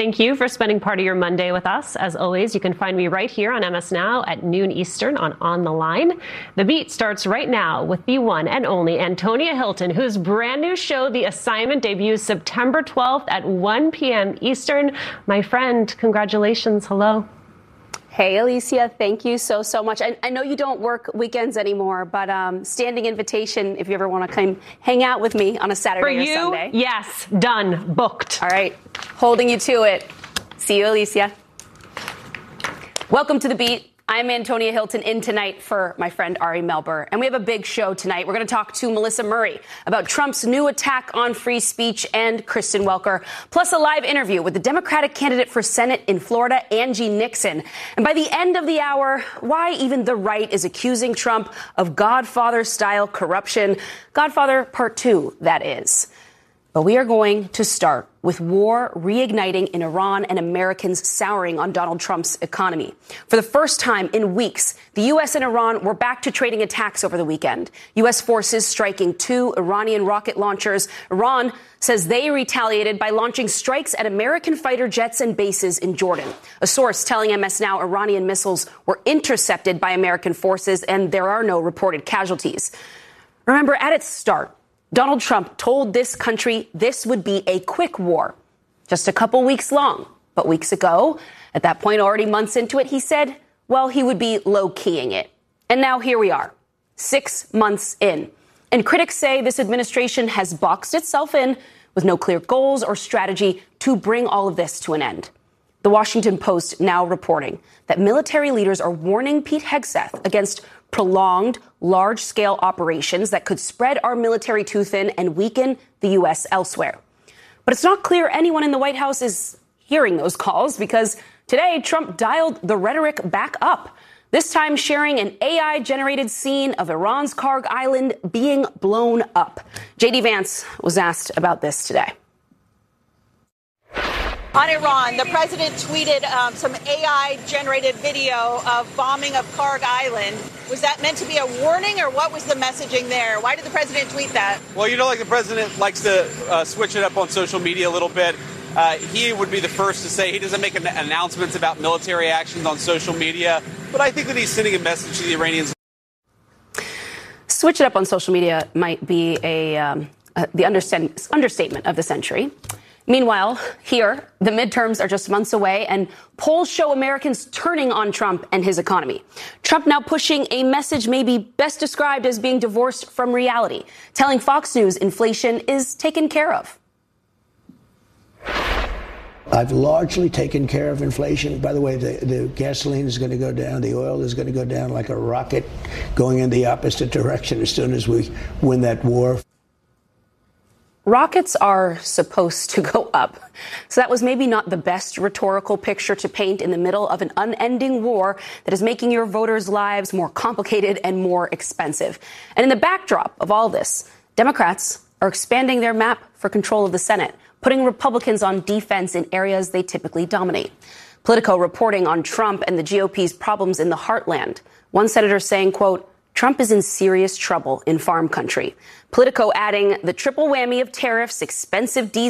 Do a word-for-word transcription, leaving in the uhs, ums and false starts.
Thank you for spending part of your Monday with us. As always, you can find me right here on M S Now at noon Eastern on On the Line. The Beat starts right now with the one and only Antonia Hilton, whose brand new show, The Assignment, debuts September twelfth at one p.m. Eastern. My friend, congratulations. Hello. Hey, Alicia, thank you so, so much. I, I know you don't work weekends anymore, but um, standing invitation if you ever want to come hang out with me on a Saturday For or you, Sunday. yes, done, booked. All right, holding you to it. See you, Alicia. Welcome to The Beat. I'm Antonia Hilton, in tonight for my friend Ari Melber. And we have a big show tonight. We're going to talk to Melissa Murray about Trump's new attack on free speech and Kristen Welker, plus a live interview with the Democratic candidate for Senate in Florida, Angie Nixon. And by the end of the hour, why even the right is accusing Trump of Godfather-style corruption. Godfather Part two, that is. But we are going to start with war reigniting in Iran and Americans souring on Donald Trump's economy. For the first time in weeks, the U S and Iran were back to trading attacks over the weekend. U S forces striking two Iranian rocket launchers. Iran says they retaliated by launching strikes at American fighter jets and bases in Jordan. A source telling M S Now Iranian missiles were intercepted by American forces and there are no reported casualties. Remember, at its start, Donald Trump told this country this would be a quick war, just a couple weeks long. But weeks ago, at that point, already months into it, he said, well, he would be low-keying it. And now here we are, six months in. And critics say this administration has boxed itself in with no clear goals or strategy to bring all of this to an end. The Washington Post now reporting that military leaders are warning Pete Hegseth against prolonged, large-scale operations that could spread our military too thin and weaken the U S elsewhere. But it's not clear anyone in the White House is hearing those calls because today Trump dialed the rhetoric back up, this time sharing an A I-generated scene of Iran's Karg Island being blown up. J D Vance was asked about this today. On Iran, the president tweeted um, some A I-generated video of bombing of Karg Island. Was that meant to be a warning, or what was the messaging there? Why did the president tweet that? Well, you know, like the president likes to uh, switch it up on social media a little bit. Uh, he would be the first to say he doesn't make an- announcements about military actions on social media, but I think that he's sending a message to the Iranians. Switch it up on social media might be a um, uh, the understand- understatement of the century. Meanwhile, here, the midterms are just months away, and polls show Americans turning on Trump and his economy. Trump now pushing a message maybe best described as being divorced from reality, telling Fox News inflation is taken care of. I've largely taken care of inflation. By the way, the, the gasoline is going to go down. The oil is going to go down like a rocket, going in the opposite direction as soon as we win that war. Rockets are supposed to go up. So that was maybe not the best rhetorical picture to paint in the middle of an unending war that is making your voters' lives more complicated and more expensive. And in the backdrop of all this, Democrats are expanding their map for control of the Senate, putting Republicans on defense in areas they typically dominate. Politico reporting on Trump and the G O P's problems in the heartland. One senator saying, quote, Trump is in serious trouble in farm country. Politico adding the triple whammy of tariffs, expensive diesel,